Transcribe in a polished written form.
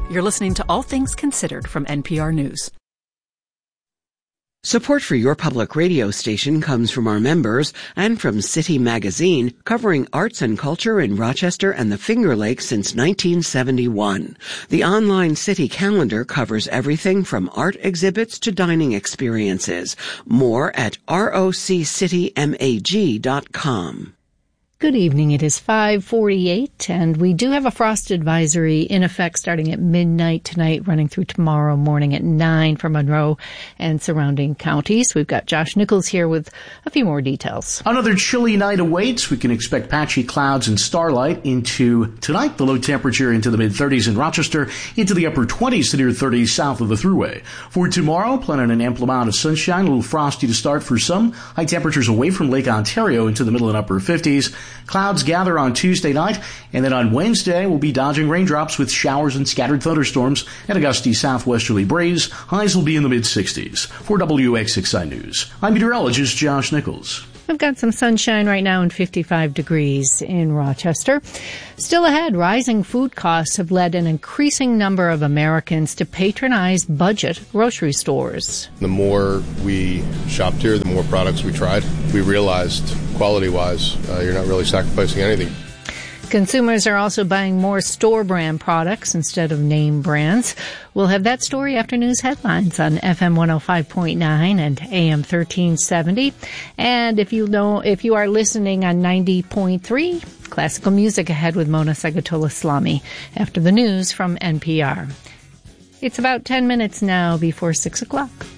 You're listening to All Things Considered from NPR News. Support for your public radio station comes from our members and from City Magazine, covering arts and culture in Rochester and the Finger Lakes since 1971. The online City calendar covers everything from art exhibits to dining experiences. More at roccitymag.com. Good evening. It is 5:48, and we do have a frost advisory in effect starting at midnight tonight, running through tomorrow morning at 9 for Monroe and surrounding counties. We've got Josh Nichols here with a few more details. Another chilly night awaits. We can expect patchy clouds and starlight into tonight. The low temperature into the mid-30s in Rochester, into the upper 20s to near 30s south of the Thruway. For tomorrow, planning an ample amount of sunshine, a little frosty to start for some. High temperatures away from Lake Ontario into the middle and upper 50s. Clouds gather on Tuesday night, and then on Wednesday we'll be dodging raindrops with showers and scattered thunderstorms and a gusty southwesterly breeze. Highs will be in the mid-60s. For WXXI News, I'm meteorologist Josh Nichols. We've got some sunshine right now and 55 degrees in Rochester. Still ahead, rising food costs have led an increasing number of Americans to patronize budget grocery stores. The more we shopped here, the more products we tried. We realized, quality-wise, you're not really sacrificing anything. Consumers are also buying more store brand products instead of name brands. We'll have that story after news headlines on FM 105.9 and AM 1370. And if you are listening on 90.3, classical music ahead with Mona Sagatola-Slami after the news from NPR. It's about 10 minutes now before 6 o'clock.